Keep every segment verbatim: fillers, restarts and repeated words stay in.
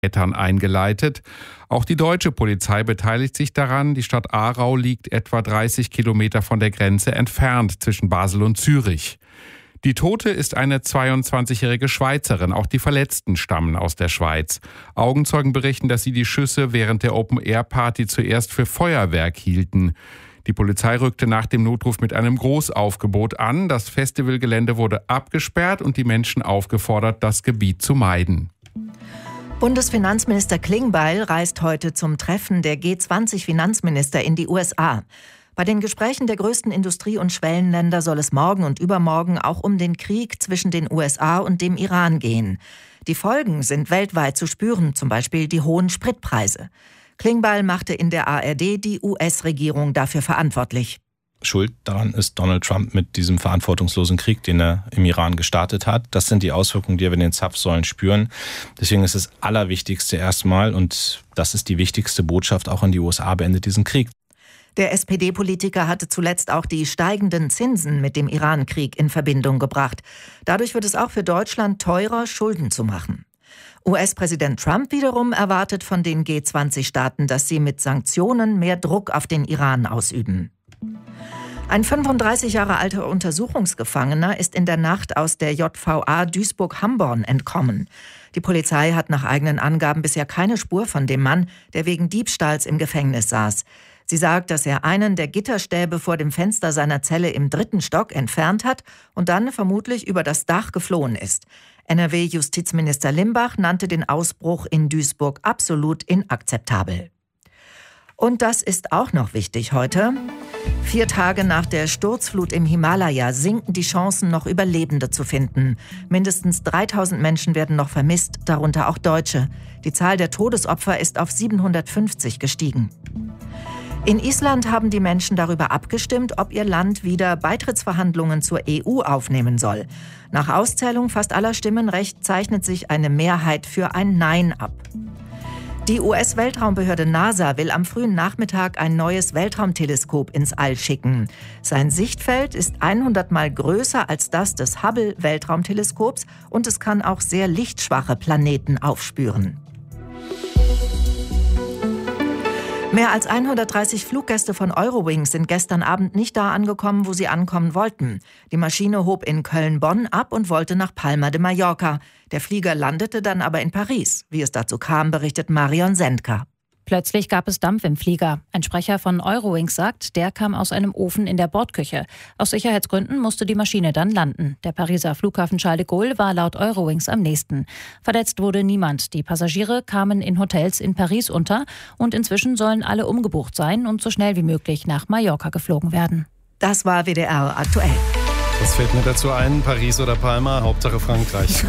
Tätern eingeleitet. Auch die deutsche Polizei beteiligt sich daran. Die Stadt Aarau liegt etwa dreißig Kilometer von der Grenze entfernt zwischen Basel und Zürich. Die Tote ist eine zweiundzwanzigjährige Schweizerin. Auch die Verletzten stammen aus der Schweiz. Augenzeugen berichten, dass sie die Schüsse während der Open-Air-Party zuerst für Feuerwerk hielten. Die Polizei rückte nach dem Notruf mit einem Großaufgebot an. Das Festivalgelände wurde abgesperrt und die Menschen aufgefordert, das Gebiet zu meiden. Bundesfinanzminister Klingbeil reist heute zum Treffen der G zwanzig Finanzminister in die U S A. Bei den Gesprächen der größten Industrie- und Schwellenländer soll es morgen und übermorgen auch um den Krieg zwischen den U S A und dem Iran gehen. Die Folgen sind weltweit zu spüren, zum Beispiel die hohen Spritpreise. Klingbeil machte in der A R D die U S-Regierung dafür verantwortlich. Schuld daran ist Donald Trump mit diesem verantwortungslosen Krieg, den er im Iran gestartet hat. Das sind die Auswirkungen, die wir in den Zapfsäulen spüren. Deswegen ist das Allerwichtigste erstmal, und das ist die wichtigste Botschaft auch an die U S A, beendet diesen Krieg. Der S P D-Politiker hatte zuletzt auch die steigenden Zinsen mit dem Iran-Krieg in Verbindung gebracht. Dadurch wird es auch für Deutschland teurer, Schulden zu machen. U S-Präsident Trump wiederum erwartet von den G zwanzig Staaten, dass sie mit Sanktionen mehr Druck auf den Iran ausüben. Ein fünfunddreißig Jahre alter Untersuchungsgefangener ist in der Nacht aus der J V A Duisburg-Hamborn entkommen. Die Polizei hat nach eigenen Angaben bisher keine Spur von dem Mann, der wegen Diebstahls im Gefängnis saß. Sie sagt, dass er einen der Gitterstäbe vor dem Fenster seiner Zelle im dritten Stock entfernt hat und dann vermutlich über das Dach geflohen ist. N R W-Justizminister Limbach nannte den Ausbruch in Duisburg absolut inakzeptabel. Und das ist auch noch wichtig heute. Vier Tage nach der Sturzflut im Himalaya sinken die Chancen, noch Überlebende zu finden. Mindestens dreitausend Menschen werden noch vermisst, darunter auch Deutsche. Die Zahl der Todesopfer ist auf siebenhundertfünfzig gestiegen. In Island haben die Menschen darüber abgestimmt, ob ihr Land wieder Beitrittsverhandlungen zur E U aufnehmen soll. Nach Auszählung fast aller Stimmenrecht zeichnet sich eine Mehrheit für ein Nein ab. Die U S-Weltraumbehörde NASA will am frühen Nachmittag ein neues Weltraumteleskop ins All schicken. Sein Sichtfeld ist hundert Mal größer als das des Hubble-Weltraumteleskops und es kann auch sehr lichtschwache Planeten aufspüren. Mehr als hundertdreißig Fluggäste von Eurowings sind gestern Abend nicht da angekommen, wo sie ankommen wollten. Die Maschine hob in Köln-Bonn ab und wollte nach Palma de Mallorca. Der Flieger landete dann aber in Paris. Wie es dazu kam, berichtet Marion Sendka. Plötzlich gab es Dampf im Flieger. Ein Sprecher von Eurowings sagt, der kam aus einem Ofen in der Bordküche. Aus Sicherheitsgründen musste die Maschine dann landen. Der Pariser Flughafen Charles de Gaulle war laut Eurowings am nächsten. Verletzt wurde niemand. Die Passagiere kamen in Hotels in Paris unter und inzwischen sollen alle umgebucht sein und so schnell wie möglich nach Mallorca geflogen werden. Das war W D R aktuell. Was fällt mir dazu ein? Paris oder Palma? Hauptsache Frankreich.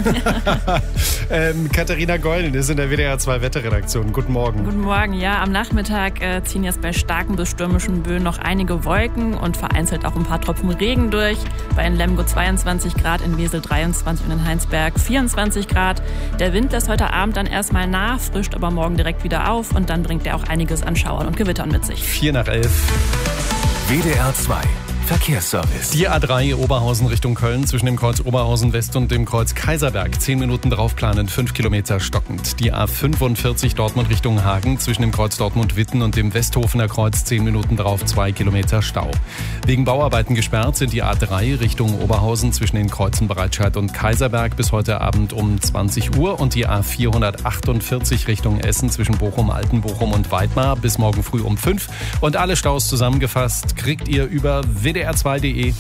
ähm, Katharina Golden ist in der W D R zwei Wetterredaktion. Guten Morgen. Guten Morgen. Ja, am Nachmittag äh, ziehen jetzt bei starken bis stürmischen Böen noch einige Wolken und vereinzelt auch ein paar Tropfen Regen durch. Bei in Lemgo zweiundzwanzig Grad, in Wesel dreiundzwanzig und in Heinsberg vierundzwanzig Grad. Der Wind lässt heute Abend dann erstmal nach, frischt aber morgen direkt wieder auf und dann bringt er auch einiges an Schauern und Gewittern mit sich. Vier nach elf. W D R zwei Verkehrsservice. Die A drei Oberhausen Richtung Köln zwischen dem Kreuz Oberhausen West und dem Kreuz Kaiserberg. Zehn Minuten draufplanen, fünf Kilometer stockend. Die A fünfundvierzig Dortmund Richtung Hagen zwischen dem Kreuz Dortmund-Witten und dem Westhofener Kreuz. Zehn Minuten drauf, zwei Kilometer Stau. Wegen Bauarbeiten gesperrt sind die A drei Richtung Oberhausen zwischen den Kreuzen Breitscheid und Kaiserberg bis heute Abend um zwanzig Uhr und die A vierhundertachtundvierzig Richtung Essen zwischen Bochum, Altenbochum und Weidmar bis morgen früh um fünf. Und alle Staus zusammengefasst kriegt ihr über w d r zwei punkt d e.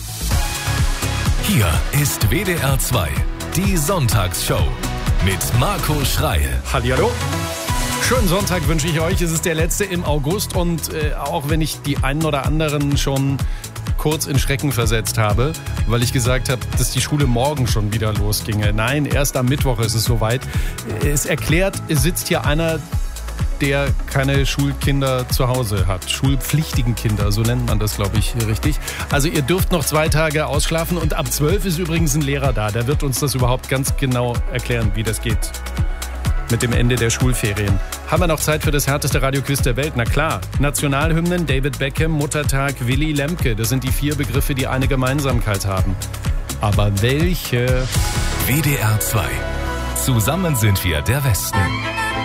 Hier ist W D R zwei, die Sonntagsshow mit Marco Schreil. Hallihallo. Schönen Sonntag wünsche ich euch. Es ist der letzte im August und äh, auch wenn ich die einen oder anderen schon kurz in Schrecken versetzt habe, weil ich gesagt habe, dass die Schule morgen schon wieder losginge. Nein, erst am Mittwoch ist es soweit. Es erklärt, es sitzt hier einer, der keine Schulkinder zu Hause hat. Schulpflichtigen Kinder, so nennt man das, glaube ich, richtig. Also ihr dürft noch zwei Tage ausschlafen und ab zwölf ist übrigens ein Lehrer da. Der wird uns das überhaupt ganz genau erklären, wie das geht mit dem Ende der Schulferien. Haben wir noch Zeit für das härteste Radioquiz der Welt? Na klar. Nationalhymnen, David Beckham, Muttertag, Willy Lemke. Das sind die vier Begriffe, die eine Gemeinsamkeit haben. Aber welche? W D R zwei. Zusammen sind wir der Westen.